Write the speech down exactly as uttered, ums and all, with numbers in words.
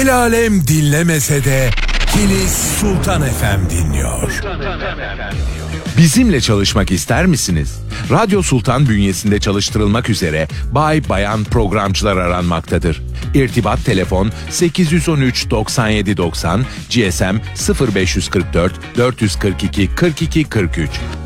El alem dinlemese de Kilis Sultan F M dinliyor. Bizimle çalışmak ister misiniz? Radyo Sultan bünyesinde çalıştırılmak üzere bay bayan programcılar aranmaktadır. İrtibat telefon sekiz yüz on üç doksan yedi doksan, G S M sıfır beş kırk dört dört yüz kırk iki kırk iki kırk üç.